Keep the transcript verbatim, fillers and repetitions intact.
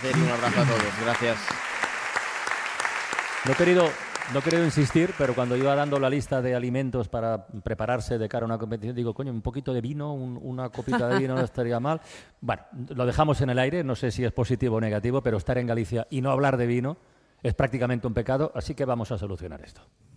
placer y un abrazo a todos. Gracias. No he querido, no he querido insistir, pero cuando iba dando la lista de alimentos para prepararse de cara a una competición, digo, coño, un poquito de vino, un, una copita de vino no estaría mal. Bueno, lo dejamos en el aire, no sé si es positivo o negativo, pero estar en Galicia y no hablar de vino es prácticamente un pecado, así que vamos a solucionar esto.